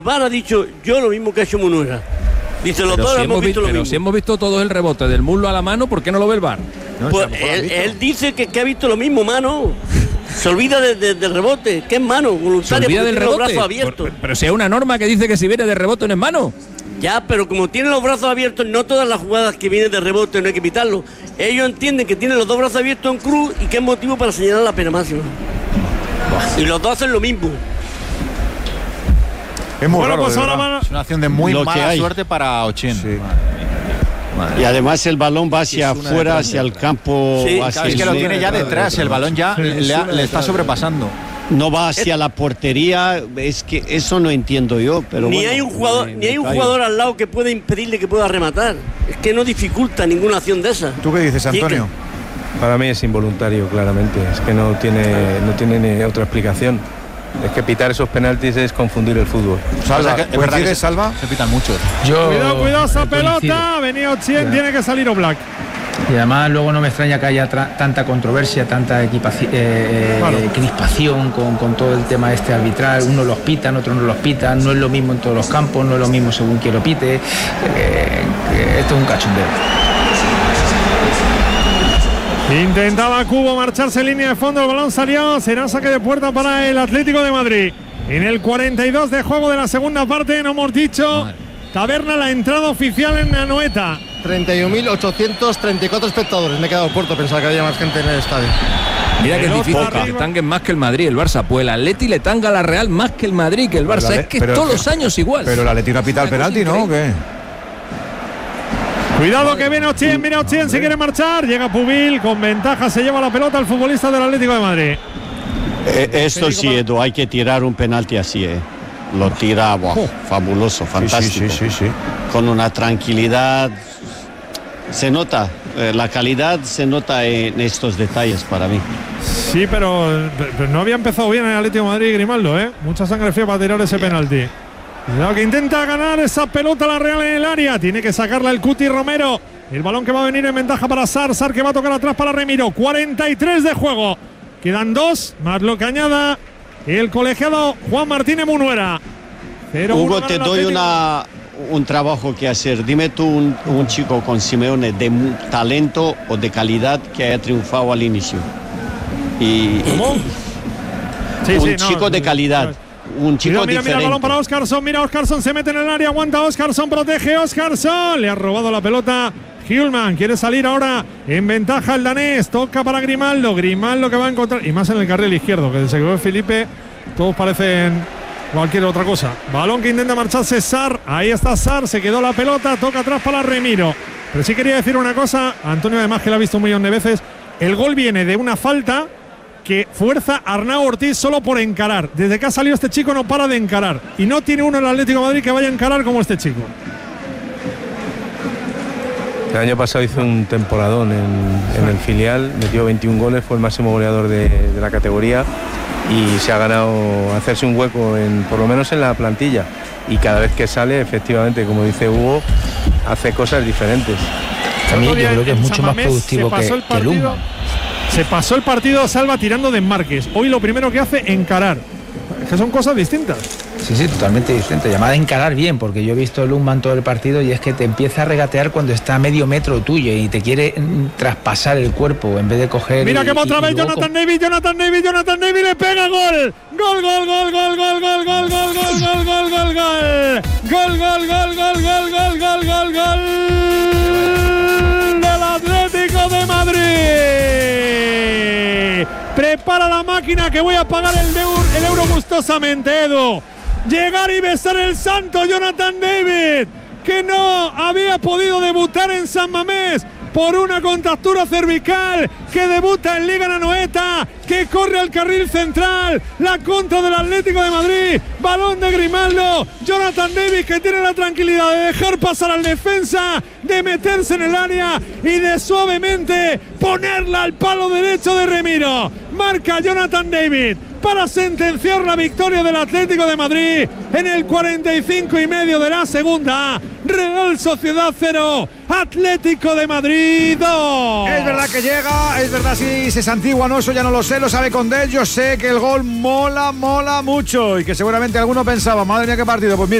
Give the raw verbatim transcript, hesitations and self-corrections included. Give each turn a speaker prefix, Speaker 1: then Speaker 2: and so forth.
Speaker 1: V A R ha dicho yo lo mismo que ha hecho Munuera. Dice, los
Speaker 2: pero
Speaker 1: dos
Speaker 2: si
Speaker 1: hemos visto
Speaker 2: vi,
Speaker 1: lo
Speaker 2: pero
Speaker 1: mismo.
Speaker 2: si hemos visto todos el rebote del muslo a la mano, ¿por qué no lo ve el V A R?
Speaker 1: No, pues él, él dice que, que ha visto lo mismo, mano. Se olvida de, de, del rebote, que es mano, voluntaria.
Speaker 2: Se olvida del
Speaker 1: tiene
Speaker 2: rebote.
Speaker 1: Los brazos abiertos.
Speaker 2: Por, pero si hay una norma que dice que si viene de rebote no es mano.
Speaker 1: Ya, pero como tiene los brazos abiertos, no todas las jugadas que vienen de rebote no hay que pitarlo. Ellos entienden que tienen los dos brazos abiertos en cruz y que es motivo para señalar la pena máxima. Y los dos hacen lo mismo.
Speaker 3: Es muy
Speaker 4: bueno,
Speaker 3: raro,
Speaker 4: pues ahora van a...
Speaker 5: Es una acción de muy
Speaker 6: Lo
Speaker 5: mala
Speaker 6: que hay.
Speaker 5: suerte para Ochén.
Speaker 6: Sí. Y además el balón va hacia afuera, hacia el campo.
Speaker 1: Sí,
Speaker 6: hacia
Speaker 5: Es que
Speaker 6: el
Speaker 5: lo
Speaker 6: sur.
Speaker 5: tiene ya detrás, el balón ya le, ha- le está sobrepasando.
Speaker 6: No va hacia la portería, es que eso no entiendo yo. Pero
Speaker 1: ni
Speaker 6: bueno,
Speaker 1: hay un jugador,
Speaker 6: me-
Speaker 1: ni hay
Speaker 6: me
Speaker 1: un
Speaker 6: callo.
Speaker 1: jugador al lado que pueda impedirle que pueda rematar. Es que no dificulta ninguna acción de esa.
Speaker 3: ¿Tú qué dices, Antonio?
Speaker 7: Para mí es involuntario, claramente. Es que no tiene, no tiene ni otra explicación. Es que pitar esos penaltis es confundir el fútbol.
Speaker 3: Salva,
Speaker 5: Es verdad que- es verdad que
Speaker 3: ¿coincides,
Speaker 5: se-
Speaker 3: Salva?
Speaker 5: Se pitan muchos.
Speaker 8: Yo
Speaker 4: Cuidado, cuidado esa
Speaker 8: coincido.
Speaker 4: pelota. Venía Ochien, tiene que salir Oblak.
Speaker 8: Y además luego no me extraña que haya tra- tanta controversia, tanta equipaci- eh,
Speaker 4: Claro.
Speaker 8: eh, crispación con, con todo el tema este arbitral. Unos los pitan, otros no los pitan. No es lo mismo en todos los campos, no es lo mismo según quien lo pite. Eh, que esto es un cachondeo.
Speaker 4: Intentaba Cubo marcharse en línea de fondo, el balón salió, será saque de puerta para el Atlético de Madrid. En el cuarenta y dos de juego de la segunda parte, no hemos dicho, Taberna la entrada oficial en Anoeta.
Speaker 9: treinta y un mil ochocientos treinta y cuatro espectadores. Me he quedado corto, pensaba que había más gente en el estadio.
Speaker 2: Mira que es
Speaker 4: Pelota
Speaker 2: difícil que
Speaker 4: arriba.
Speaker 2: le tanguen más que el Madrid, el Barça. Pues el Atleti le tanga a la Real más que el Madrid, que el Barça.
Speaker 3: Pero la-
Speaker 2: Es que
Speaker 3: pero-
Speaker 2: todos los años igual.
Speaker 3: Pero la Leti no ha pitado el
Speaker 2: Una cosa
Speaker 3: penalti, ¿no? ¿O qué?
Speaker 4: Cuidado que viene Ochien, mira Ochien, si quiere marchar. Llega Pubil, con ventaja se lleva la pelota el futbolista del Atlético de Madrid.
Speaker 6: Eh, esto sí, Edu, hay que tirar un penalti así, ¿eh? Lo tira, buah, fabuloso, fantástico.
Speaker 3: Sí, sí, sí, sí, sí.
Speaker 6: Con una tranquilidad. Se nota, eh, la calidad se nota en estos detalles para mí.
Speaker 4: Sí, pero, pero no había empezado bien el Atlético de Madrid Grimaldo, ¿eh? Mucha sangre fría para tirar ese penalti. Cuidado que intenta ganar esa pelota la Real en el área. Tiene que sacarla el Cuti Romero. El balón que va a venir en ventaja para Sar. Sar que va a tocar atrás para Remiro. cuarenta y tres de juego. Quedan dos, más lo que añada el colegiado Juan Martínez Munuera. Cero uno
Speaker 6: Hugo,
Speaker 4: gana
Speaker 6: te
Speaker 4: el
Speaker 6: doy
Speaker 4: Atlético.
Speaker 6: una, un trabajo que hacer. Dime tú un, un chico con Simeone de mu- talento o de calidad que haya triunfado al inicio. Y,
Speaker 4: ¿Cómo? Sí,
Speaker 6: un
Speaker 4: sí, no,
Speaker 6: chico de
Speaker 4: no,
Speaker 6: calidad.
Speaker 4: no.
Speaker 6: Un chico
Speaker 4: Mira, mira, mira,
Speaker 6: diferente.
Speaker 4: el balón para Óscarsson. Mira, Óscarsson se mete en el área. Aguanta Óscarsson, protege Óscarsson. Le ha robado la pelota Hjulman. Quiere salir ahora en ventaja el danés. Toca para Grimaldo. Grimaldo que va a encontrar. Y más en el carril izquierdo, que desde que ve Felipe, todos parecen cualquier otra cosa. Balón que intenta marcharse Sar. Ahí está Sar. Se quedó la pelota. Toca atrás para Remiro. Pero sí quería decir una cosa. Antonio, además, que lo ha visto un millón de veces. El gol viene de una falta que fuerza a Arnau Ortiz solo por encarar. Desde que ha salido este chico no para de encarar. Y no tiene uno en el Atlético de Madrid que vaya a encarar como este chico.
Speaker 7: El año pasado hizo un temporadón en, en el filial, metió veintiún goles, fue el máximo goleador de, de la categoría y se ha ganado hacerse un hueco, en, por lo menos en la plantilla. Y cada vez que sale, efectivamente, como dice Hugo, hace cosas diferentes.
Speaker 8: También yo creo que es
Speaker 4: En
Speaker 8: mucho
Speaker 4: San
Speaker 8: más
Speaker 4: Mamés
Speaker 8: productivo
Speaker 4: se pasó
Speaker 8: que,
Speaker 4: el
Speaker 8: que
Speaker 4: partido,
Speaker 8: Luma.
Speaker 4: Se pasó el partido Salva tirando de enmarques. Hoy lo primero que hace, encarar. Es que son cosas distintas.
Speaker 8: Sí, sí, totalmente distinto. Llamada a encarar bien, porque yo he visto a Lundman todo el partido y es que te empieza a regatear cuando está a medio metro tuyo y te quiere mm, traspasar el cuerpo en vez de coger.
Speaker 4: Mira
Speaker 8: y-
Speaker 4: que va otra
Speaker 8: y-
Speaker 4: vez
Speaker 8: y luego
Speaker 4: Jonathan David, Jonathan David, Jonathan David le pega gol. Gol, gol, gol, gol, gol, gol, gol, gol, gol, gol, gol, gol, gol. Gol, gol, gol, gol, gol, gol, gol, gol, gol. Del Atlético de Madrid. Prepara la máquina que voy a pagar el, euro, el euro gustosamente, Edu. Llegar y besar el santo Jonathan David, que no había podido debutar en San Mamés por una contractura cervical, que debuta en Liga Anoeta, que corre al carril central, la contra del Atlético de Madrid, balón de Grimaldo, Jonathan David que tiene la tranquilidad de dejar pasar al defensa, de meterse en el área y de suavemente ponerla al palo derecho de Remiro. Marca Jonathan David, para sentenciar la victoria del Atlético de Madrid en el cuarenta y cinco y medio de la segunda. Real Sociedad cero, Atlético de Madrid dos.
Speaker 3: Es verdad que llega, es verdad si se santigua o no, eso ya no lo sé, lo sabe Condell. Yo sé que el gol mola, mola mucho y que seguramente alguno pensaba, madre mía qué partido. Pues mira.